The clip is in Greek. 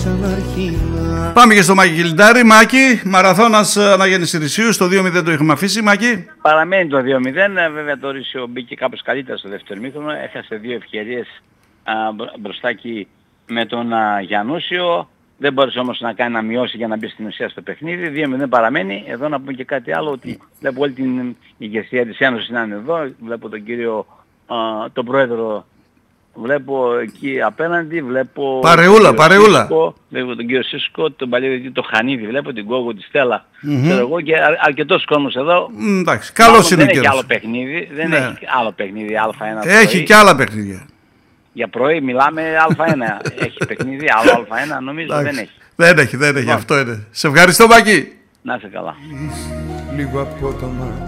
ξαναρχίνα. Πάμε και στο Μάκη Κιλντάρη. Μάκη, μαραθώνας Αναγέννηση Ρησίου. Στο 2-0 το είχαμε αφήσει, Μάκη. Παραμένει το 2-0. Βέβαια το Ρήσιο μπήκε κάπως καλύτερα στο δεύτερο ημίχρονο. Έχασε δύο ευκαιρίες μπροστά εκεί με τον Γιαννούσιο. Δεν μπόρεσε όμως να κάνει να μειώσει για να μπει στην ουσία στο παιχνίδι. 2-0 παραμένει. Εδώ να πούμε και κάτι άλλο, ότι βλέπω όλη την ηγεσία της Ένωσης να είναι εδώ. Βλέπω τον κύριο, τον πρόεδρο, βλέπω εκεί απέναντι, βλέπω... Παρεούλα. Βλέπω τον κύριο Σίσκο, τον παλιό το Χανίδη, βλέπω την Κόκο, τη Στέλλα. Ξέρω εγώ, και αρκετός κόσμος εδώ. Εντάξει, καλός είναι ο καιρός. Δεν έχει άλλο παιχνίδι, δεν έχει άλλο παιχνίδι Α1. Έχει και άλλα παιχνίδια. Για πρωί μιλάμε Α1. Έχει παιχνίδι, άλλο Α1, νομίζω δεν έχει. Δεν έχει, αυτό είναι. Σε ευχαριστώ, Μάκη. Να είσαι καλά. Λίγο απότομα